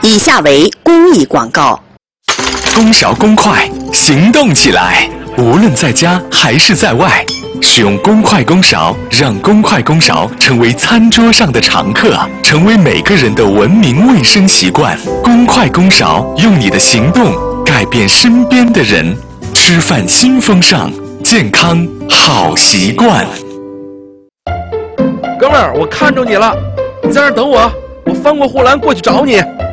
以下为公益广告。 公勺公筷，行动起来！无论在家还是在外，使用公筷公勺，让公筷公勺成为餐桌上的常客，成为每个人的文明卫生习惯。公筷公勺，用你的行动改变身边的人。吃饭新风尚，健康好习惯。 哥们儿，我看着你了，你在那儿等我，我翻过护栏过去找你。